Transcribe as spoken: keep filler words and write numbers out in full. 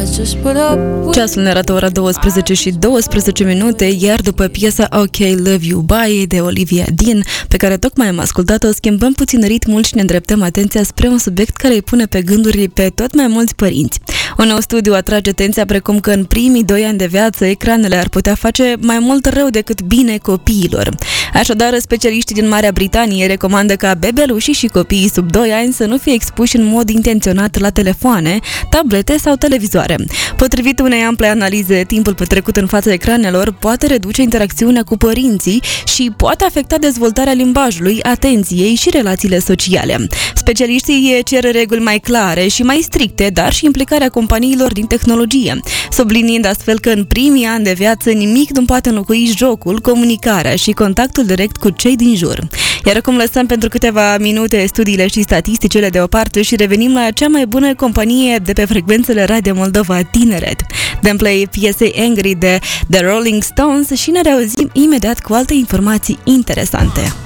Ceasul ne arată ora douăsprezece și douăsprezece minute, iar după piesa OK Love You Bye de Olivia Dean, pe care tocmai am ascultat-o, schimbăm puțin ritmul și ne îndreptăm atenția spre un subiect care îi pune pe gânduri pe tot mai mulți părinți. Un nou studiu atrage atenția precum că în primii doi ani de viață ecranele ar putea face mai mult rău decât bine copiilor. Așadar, specialiștii din Marea Britanie recomandă ca bebelușii și copiii sub doi ani să nu fie expuși în mod intenționat la telefoane, tablete sau televizoare. Potrivit unei ample analize, timpul petrecut în fața ecranelor poate reduce interacțiunea cu părinții și poate afecta dezvoltarea limbajului, atenției și relațiile sociale. Specialiștii cer reguli mai clare și mai stricte, dar și implicarea companiilor din tehnologie, subliniind astfel că în primii ani de viață nimic nu poate înlocui jocul, comunicarea și contactul direct cu cei din jur. Iar acum lăsăm pentru câteva minute studiile și statisticile deoparte și revenim la cea mai bună companie de pe frecvențele Radio Moldova Tineret. Dăm play piesei Angry de The Rolling Stones și ne reauzim imediat cu alte informații interesante.